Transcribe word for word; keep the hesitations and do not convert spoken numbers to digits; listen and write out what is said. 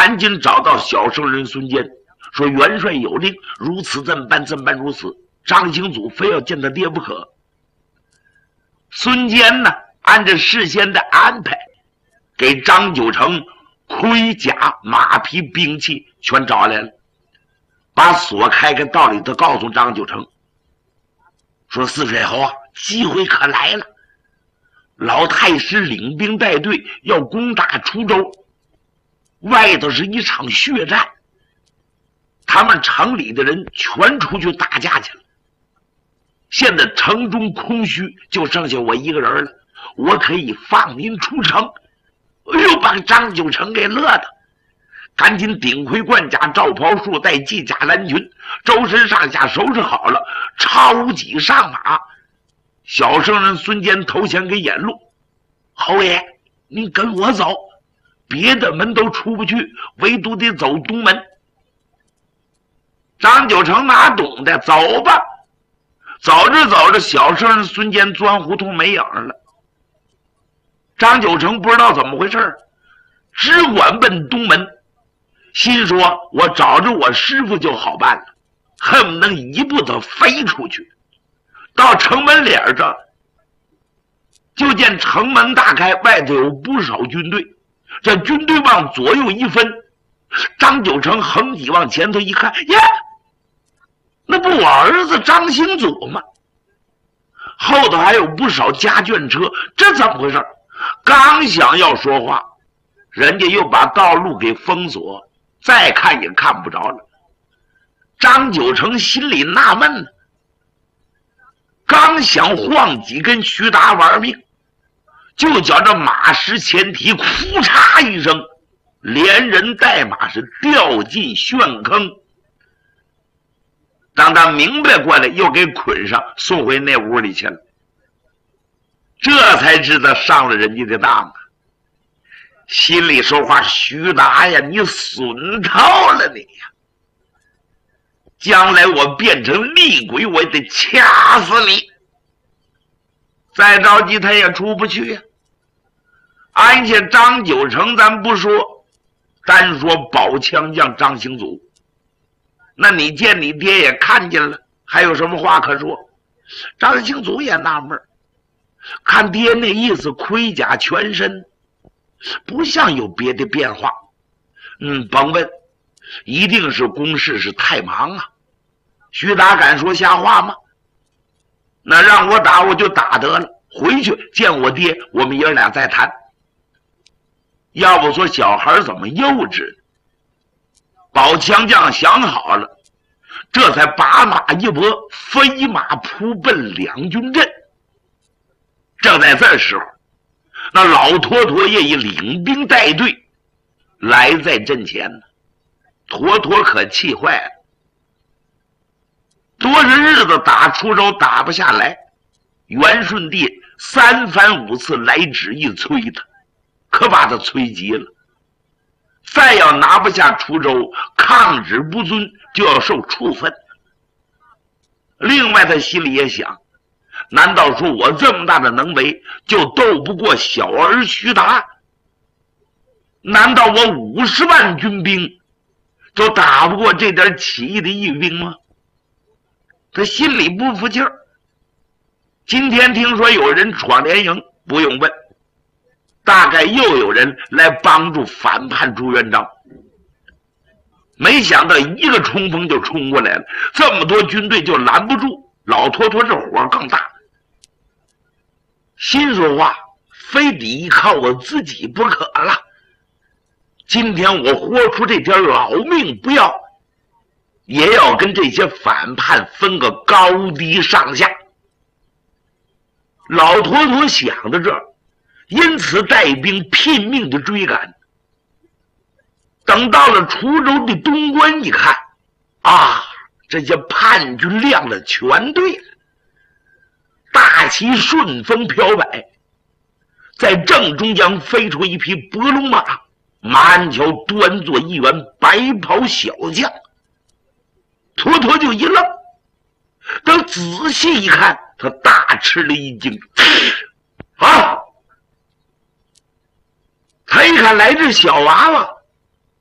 赶紧找到小圣人孙坚，说元帅有令，如此怎办？怎办如此？张兴祖非要见他爹不可。孙坚呢，按照事先的安排，给张九成盔甲、马匹、兵器全找来了，把锁开个道理都告诉张九成，说泗水侯啊，机会可来了。老太师领兵带队要攻打滁州，外头是一场血战，他们城里的人全出去打架去了，现在城中空虚，就剩下我一个人了，我可以放您出城。哎呦，把张九成给乐的，赶紧顶盔贯甲，罩袍束带，系甲蓝裙，周身上下收拾好了，抄戟上马。小圣人孙坚头前给掩路，侯爷，你跟我走，别的门都出不去，唯独得走东门。张九成哪懂的，走吧。走着走着，小圣人孙坚钻胡同没影了。张九成不知道怎么回事，只管奔东门，心说我找着我师傅就好办了，恨不能一步子飞出去。到城门脸上，就见城门大开，外头有不少军队，这军队往左右一分，张九成横戟往前头一看，呀，那不我儿子张兴祖吗？后头还有不少家眷车，这怎么回事？刚想要说话，人家又把道路给封锁，再看也看不着了。张九成心里纳闷呢，刚想晃几跟徐达玩命，就觉着马失前蹄，哭嚓一声，连人带马是掉进陷坑。当他明白过来，又给捆上，送回那屋里去了。这才知道上了人家的当啊！心里说话，徐达呀，你损套了你呀！将来我变成厉鬼，我也得掐死你！再着急他也出不去呀、啊。按下张九成咱不说，单说宝枪将张兴祖，那你见你爹也看见了，还有什么话可说？张兴祖也纳闷，看爹那意思，盔甲全身，不像有别的变化。嗯，甭问，一定是公事是太忙啊。徐达敢说瞎话吗？那让我打我就打得了，回去见我爹，我们爷俩再谈。要不说小孩怎么幼稚？宝枪匠想好了，这才把马一拨，飞马扑奔两军阵。正在这时候，那老坨坨也已领兵带队来在阵前呢。坨坨可气坏了，多少日子打滁州打不下来，元顺帝三番五次来旨意催他，可把他催急了。再要拿不下滁州，抗旨不遵，就要受处分。另外他心里也想，难道说我这么大的能为，就斗不过小儿徐达？难道我五十万军兵就打不过这点起义的义兵吗？他心里不服气儿。今天听说有人闯连营，不用问，大概又有人来帮助反叛朱元璋。没想到一个冲锋就冲过来了，这么多军队就拦不住，老坨坨这火更大。心说话，非得依靠我自己不可了。今天我豁出这条老命不要，也要跟这些反叛分个高低上下。老坨坨想到这儿，因此带兵拼命的追赶。等到了滁州的东关一看，啊，这些叛军亮的全对了，大旗顺风飘摆，在正中央飞出一匹伯龙马，马鞍桥端坐一员白袍小将。坨坨就一愣，等仔细一看，他大吃了一惊，啊！他一看来这小娃娃，